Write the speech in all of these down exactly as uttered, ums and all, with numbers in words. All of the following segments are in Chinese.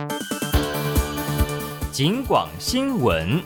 警广新闻。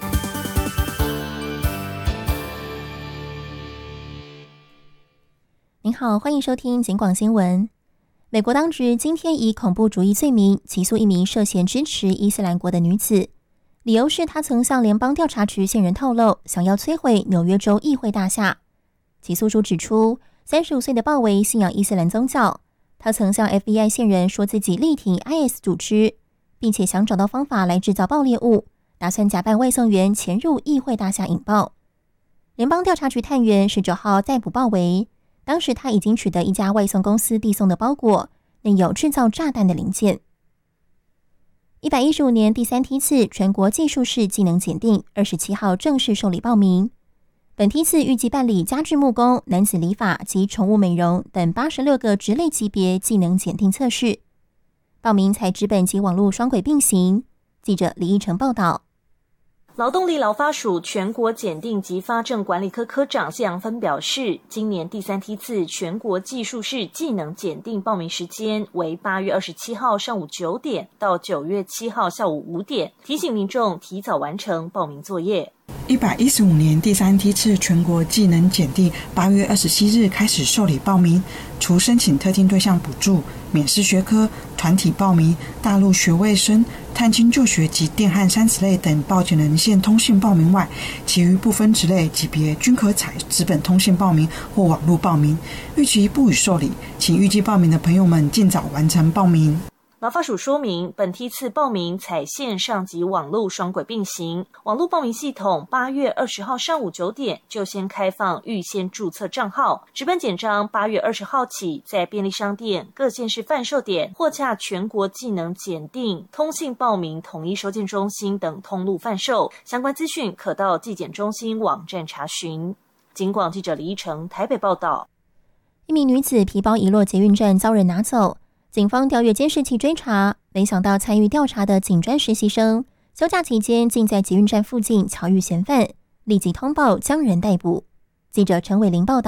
您好，欢迎收听警广新闻。美国当局今天以恐怖主义罪名起诉一名涉嫌支持伊斯兰国的女子，理由是她曾向联邦调查局线人透露，想要摧毁纽约州议会大厦。起诉书指出，三十五岁的鲍维信仰伊斯兰宗教，他曾向 F B I 线人说自己力挺 I S 组织，并且想找到方法来制造爆裂物，打算假扮外送员潜入议会大厦引爆。联邦调查局探员十九号逮捕鲍维，当时他已经取得一家外送公司递送的包裹，内有制造炸弹的零件。一百一十五年第三梯次全国技术士技能检定二十七号正式受理报名。本梯次预计办理家具木工、男子理发及宠物美容等八十六个职类级别技能检定测试。报名采纸本及网络双轨并行。记者李义成报道。 劳动力劳发署全国检定及发证管理科科长谢阳芬表示，今年第三梯次全国技术士技能检定报名时间为八月二十七号上午九点到九月七号下午五点，提醒民众提早完成报名作业。 一百一十五年第三梯次全国技能检定八月二十七日开始受理报名，除申请特定对象补助、免试学科、团体报名、大陆学位生、探亲就学及电焊三职类等报检人线通信报名外，其余部分职类级别均可采纸本通信报名或网络报名，预期不予受理，请预计报名的朋友们尽早完成报名。 劳发署说明，本梯次报名采线上及网络双轨并行，网络报名系统八月二十号上午九点就先开放预先注册账号，纸本简章八月二十号起在便利商店、各县市贩售点或洽全国技能检定通信报名统一收件中心等通路贩售，相关资讯可到技检中心网站查询。警广记者李一成台北报道。 一名女子皮包遗落捷运站遭人拿走，警方调阅监视器追查，没想到参与调查的警专实习生休假期间竟在捷运站附近巧遇嫌犯，立即通报将人逮捕。记者陈伟玲报道。